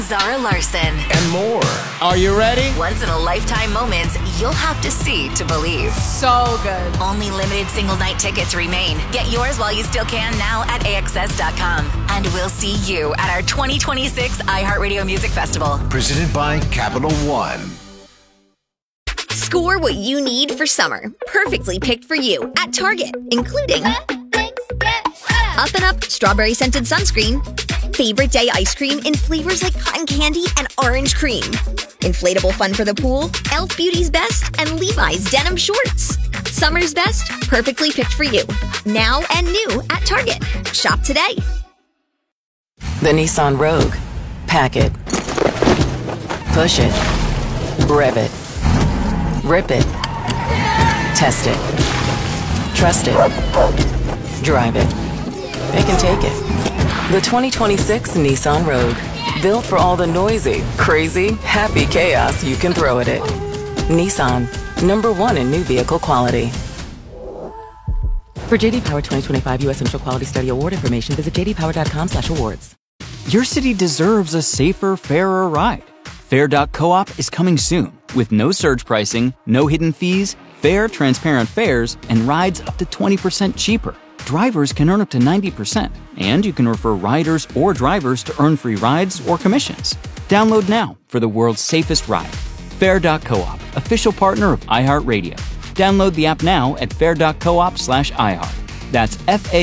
Zara Larson. And more. Are you ready? Once-in-a-lifetime moments you'll have to see to believe. So good. Only limited single-night tickets remain. Get yours while you still can now at AXS.com. And we'll see you at our 2026 iHeartRadio Music Festival. Presented by Capital One. Score what you need for summer. Perfectly picked for you at Target, including Up and Up Strawberry Scented Sunscreen, Favorite Day Ice Cream in flavors like cotton candy and orange cream, Inflatable Fun for the Pool, Elf Beauty's Best, and Levi's Denim Shorts. Summer's best, perfectly picked for you. Now and new at Target. Shop today. The Nissan Rogue. Pack it. Push it. Rev it. Rip it. Test it. Trust it. Drive it. It can take it. The 2026 Nissan Rogue. Built for all the noisy, crazy, happy chaos you can throw at it. Nissan. #1 in new vehicle quality. For JD Power 2025 U.S. Initial Quality Study Award information, visit jdpower.com/awards. Your city deserves a safer, fairer ride. Fair.coop is coming soon with no surge pricing, no hidden fees, fair, transparent fares, and rides up to 20% cheaper. Drivers can earn up to 90%, and you can refer riders or drivers to earn free rides or commissions. Download now for the world's safest ride. Fair.coop, official partner of iHeartRadio. Download the app now at fair.coop/iHeart. That's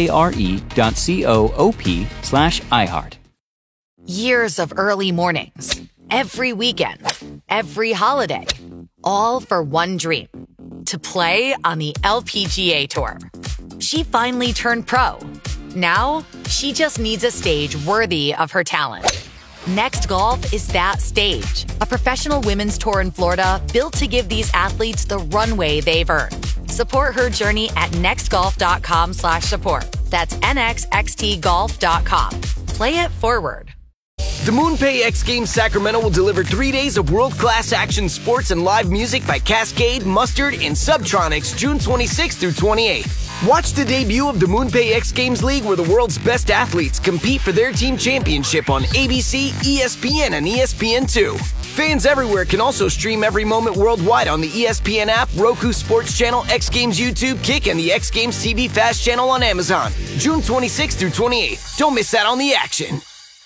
FARE.coop/iHeart. Years of early mornings, every weekend, every holiday, all for one dream, to play on the LPGA Tour. She finally turned pro. Now, she just needs a stage worthy of her talent. Next Golf is that stage, a professional women's tour in Florida built to give these athletes the runway they've earned. Support her journey at nextgolf.com/support. That's nxxtgolf.com. Play it forward. The MoonPay X Games Sacramento will deliver 3 days of world-class action sports and live music by Cascade, Mustard, and Subtronics June 26th through 28th. Watch the debut of the MoonPay X Games League where the world's best athletes compete for their team championship on ABC, ESPN, and ESPN2. Fans everywhere can also stream every moment worldwide on the ESPN app, Roku Sports Channel, X Games YouTube, Kick, and the X Games TV Fast Channel on Amazon. June 26th through 28th. Don't miss out on the action.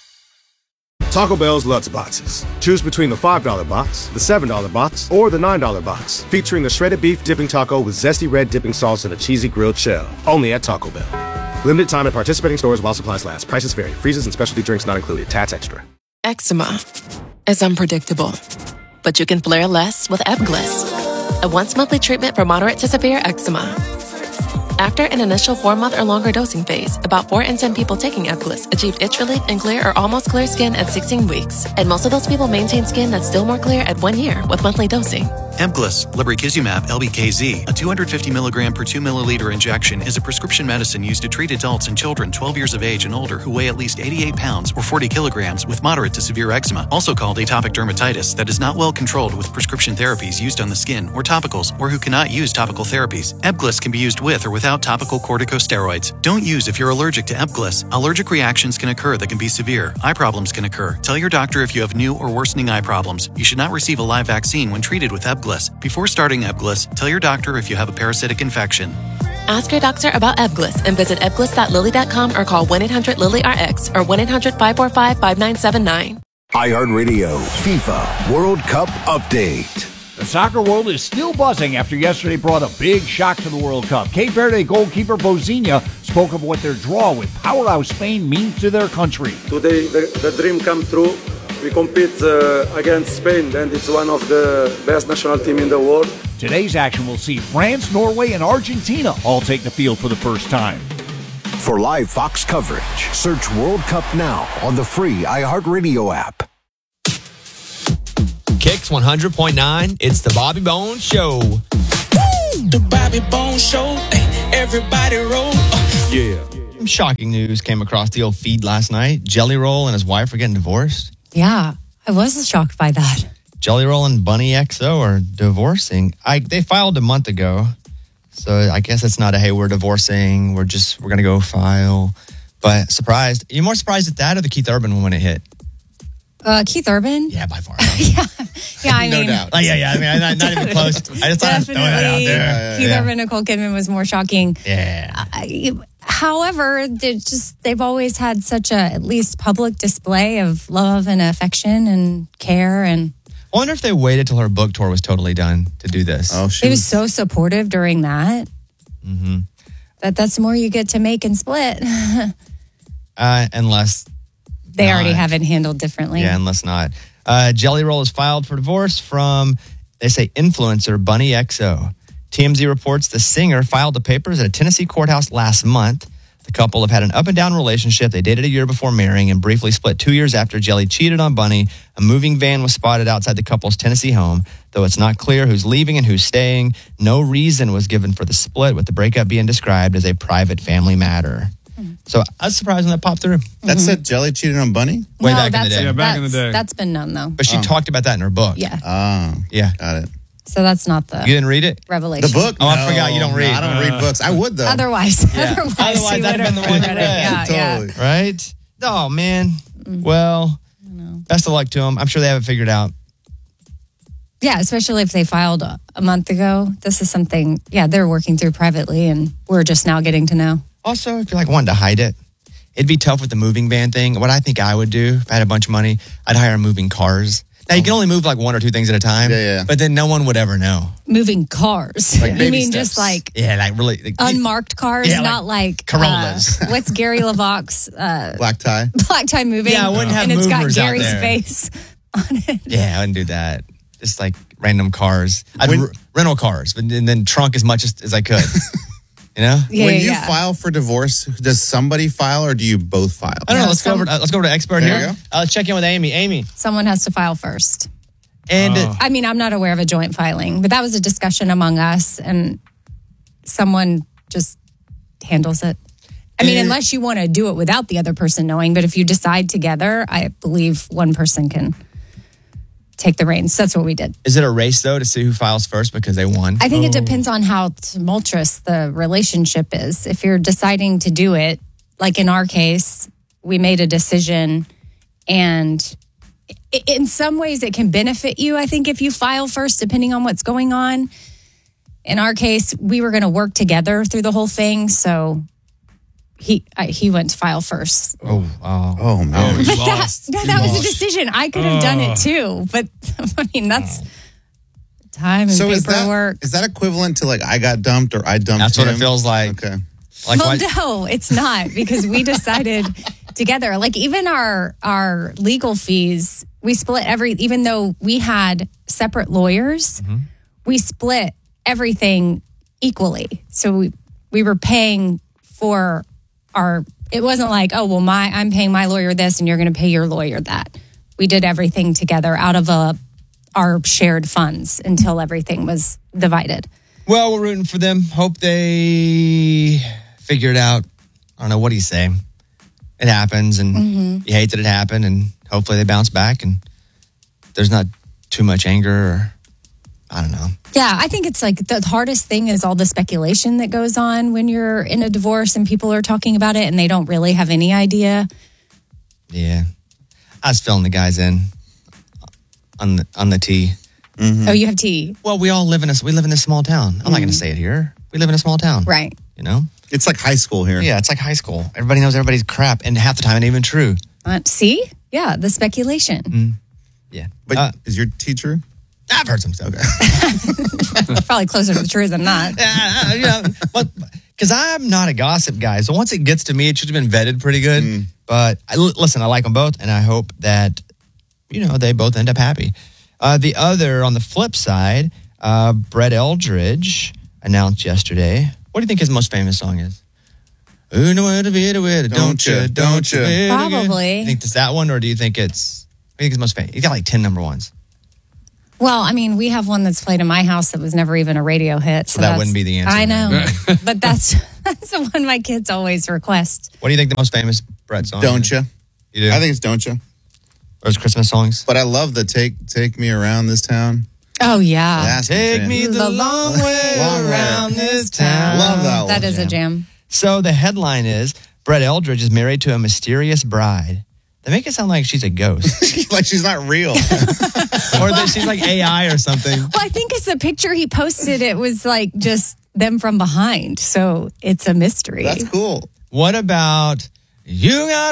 Taco Bell's Lutz Boxes. Choose between the $5 box, the $7 box, or the $9 box, featuring the shredded beef dipping taco with zesty red dipping sauce and a cheesy grilled shell. Only at Taco Bell. Limited time at participating stores while supplies last. Prices vary. Freezes and specialty drinks not included. Tats extra. Eczema is unpredictable, but you can flare less with Ebglyss, a once-monthly treatment for moderate to severe eczema. After an initial 4-month or longer dosing phase, about 4 in 10 people taking Ebglyss achieved itch relief and clear or almost clear skin at 16 weeks. And most of those people maintain skin that's still more clear at 1 year with monthly dosing. Ebglyss, lebrikizumab, LBKZ, a 250 milligram per 2 milliliter injection, is a prescription medicine used to treat adults and children 12 years of age and older who weigh at least 88 pounds or 40 kilograms with moderate to severe eczema, also called atopic dermatitis, that is not well controlled with prescription therapies used on the skin or topicals, or who cannot use topical therapies. Ebglyss can be used with or without topical corticosteroids. Don't use if you're allergic to Ebglyss. Allergic reactions can occur that can be severe. Eye problems can occur. Tell your doctor if you have new or worsening eye problems. You should not receive a live vaccine when treated with Ebglyss. Before starting Ebglyss, tell your doctor if you have a parasitic infection. Ask your doctor about Ebglyss and visit ebglyss.lilly.com or call 1-800-LILY-RX or 1-800-545-5979. iHeartRadio FIFA World Cup Update. The soccer world is still buzzing after yesterday brought a big shock to the World Cup. Cape Verde goalkeeper Bozinha spoke of what their draw with powerhouse Spain means to their country. Today, the dream come true. We compete against Spain, and it's one of the best national team in the world. Today's action will see France, Norway, and Argentina all take the field for the first time. For live Fox coverage, search World Cup now on the free iHeartRadio app. Kicks 100.9, it's the Bobby Bones Show. The Bobby Bones Show, everybody roll. Yeah. Some shocking news came across the old feed last night. Jelly Roll and his wife are getting divorced. Yeah, I was shocked by that. Jelly Roll and Bunny XO are divorcing. They filed a month ago, so I guess it's not a, hey, we're divorcing, we're going to go file. But surprised. Are you more surprised at that or the Keith Urban one when it hit? Keith Urban. Yeah, by far. Yeah, I mean, no doubt. I mean, I'm not even close. I just thought I'd throw that out there. Keith Urban, Nicole Kidman was more shocking. Yeah. However, they've always had such a at least public display of love and affection and care. And I wonder if they waited till her book tour was totally done to do this. Oh, he was so supportive during that. Mm-hmm. But that's more you get to make and split. Unless they already have it handled differently. Yeah, unless not. Jelly Roll is filed for divorce from, they say, influencer Bunny XO. TMZ reports the singer filed the papers at a Tennessee courthouse last month. The couple have had an up-and-down relationship. They dated a year before marrying and briefly split 2 years after Jelly cheated on Bunny. A moving van was spotted outside the couple's Tennessee home. Though it's not clear who's leaving and who's staying, no reason was given for the split, with the breakup being described as a private family matter. So I was surprised when that popped through. That said Jelly cheated on Bunny? Way back in the day. Yeah, back in the day. That's been known, though. But she talked about that in her book. Yeah. Yeah. Got it. So that's not the You didn't read it? revelation. The book? Oh, I forgot you don't read. No, I don't read books. I would, though. Otherwise, Otherwise, he that'd would been the have one read you it. read. Yeah. Right? Oh, man. Well, best of luck to them. I'm sure they have it figured out. Yeah, especially if they filed a month ago. This is something, they're working through privately, and we're just now getting to know. Also, if you're like wanting to hide it, it'd be tough with the moving van thing. What I think I would do if I had a bunch of money, I'd hire moving cars. Now, you can only move like one or two things at a time. Yeah. But then no one would ever know. Moving cars. Like you baby mean steps. just like Yeah, like really. Like, unmarked cars, Yeah, like not like Corollas. what's Gary LaVox's Black tie. black tie moving? Yeah, I wouldn't have and it's got movers out Gary's there. face on it. yeah, I wouldn't do that. Just like random cars. I'd rental cars, but and then trunk as much as I could. You know? When you file for divorce, does somebody file or do you both file? I don't know. Let's go over to expert There here. you go. Let's check in with Amy. Amy. Someone has to file first. And I mean, I'm not aware of a joint filing, but that was a discussion among us, and someone just handles it. I mean, unless you want to do it without the other person knowing, but if you decide together, I believe one person can take the reins. That's what we did. is it a race, though, to see who files first because they won? I think it depends on how tumultuous the relationship is. If you're deciding to do it, like in our case, we made a decision, and in some ways it can benefit you, I think, if you file first, depending on what's going on. In our case, we were going to work together through the whole thing, so he went to file first. Oh, man. But that was a decision. I could have done it too, but I mean, that's time and So paperwork. is that equivalent to like I got dumped or I dumped That's what him? it feels like. Okay. Like Well, why- no, it's not, because we decided together. Like even our legal fees, we split even though we had separate lawyers, we split everything equally. So we were paying for it wasn't like, oh, well, I'm paying my lawyer this and you're going to pay your lawyer that. We did everything together out of our shared funds until everything was divided. Well, we're rooting for them. Hope they figure it out. I don't know. What do you say? It happens, and you hate that it happened, and hopefully they bounce back, and there's not too much anger, or I don't know. Yeah, I think it's like the hardest thing is all the speculation that goes on when you're in a divorce and people are talking about it and they don't really have any idea. Yeah. I was filling the guys in on the tee. Oh, you have tea. Well, we live in this small town. I'm not going to say it here. We live in a small town. Right. You know? It's like high school here. Yeah, it's like high school. Everybody knows everybody's crap, and half the time it ain't even true. See? Yeah, the speculation. Yeah. But is your tea true? I've heard some stuff. Probably closer to the truth than not. Because I'm not a gossip guy. So once it gets to me, it should have been vetted pretty good. But listen, I like them both, and I hope that, they both end up happy. The other, on the flip side, Brett Eldridge announced yesterday. What do you think his most famous song is? Don't you? Probably. You think it's that one, or do you think it's... I think it's most famous. He's got like 10 number ones. Well, I mean, we have one that's played in my house that was never even a radio hit. So that wouldn't be the answer. I know. But that's the one my kids always request. What do you think the most famous Brett song Don't is? you? You do? I think it's Don't You. Or it's Christmas songs? But I love the Take Me Around This Town. Oh, yeah. That's Take me the long way around this town. Love that one. That is a jam. So the headline is, Brett Eldridge is married to a mysterious bride. They make it sound like she's a ghost. Like she's not real. Or that she's like AI or something. Well, I think it's the picture he posted. It was like just them from behind. So it's a mystery. That's cool. What about you got